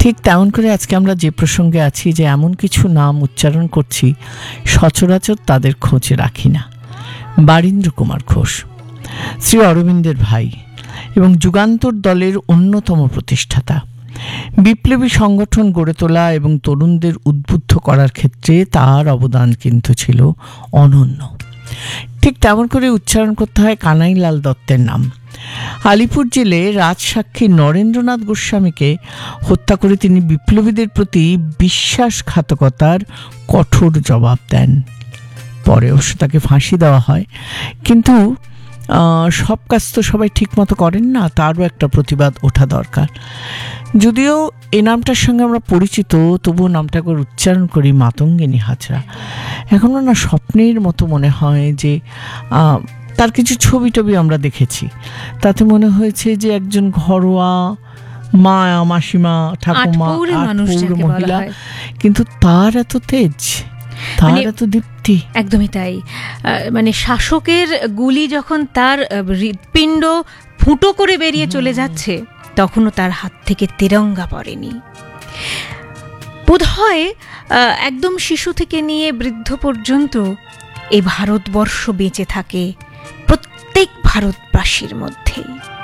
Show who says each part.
Speaker 1: ঠিক তেমন করে আজকে আমরা যে প্রসঙ্গে আছি, যে এমন কিছু নাম উচ্চারণ করছি সচরাচর তাদের খোঁজ রাখি না। বারীন্দ্র কুমার ঘোষ শ্রী অরবিন্দের ভাই এবং যুগান্তর দলের অন্যতম প্রতিষ্ঠাতা। বিপ্লবী সংগঠন গড়ে তোলা এবং তরুণদের উদ্বুদ্ধ করার ক্ষেত্রে তার অবদান কিন্তু ছিল অনন্য। ঠিক তেমন করে উচ্চারণ করতে হয় কানাইলাল দত্তের নাম। আলিপুর জেলে রাজসাক্ষী নরেন্দ্রনাথ গোস্বামীকে হত্যা করে তিনি বিপ্লবীদের প্রতি বিশ্বাসঘাতকতার কঠোর জবাব দেন। পরে অবশ্য তাকে ফাঁসি দেওয়া হয়, কিন্তু সব কাজ তো সবাই ঠিকমতো করেন না, তারও একটা প্রতিবাদ ওঠা দরকার। যদিও এই নামটার সঙ্গে আমরা পরিচিত, তবুও নামটা করে উচ্চারণ করি মাতঙ্গিনী হাজরা। এখনও না স্বপ্নের মতো মনে হয় যে তার কিছু ছবি টবি আমরা দেখেছি, তাতে মনে হয়েছে যে একজন ঘরোয়া মা, মাসিমা, ঠাকুমা, মহিলা, কিন্তু তার এত তেজ, তার এত দীপ্তি।
Speaker 2: একদমই তাই। মানে শাসকের গুলি যখন তার হৃৎপিণ্ড ফুটো করে বেরিয়ে চলে যাচ্ছে, তখনও তার হাত থেকে তিরঙ্গা পড়েনি। বোধহয় একদম শিশু থেকে নিয়ে বৃদ্ধ পর্যন্ত এই ভারতবর্ষ বেঁচে থাকে প্রত্যেক ভারতবাসীর মধ্যেই।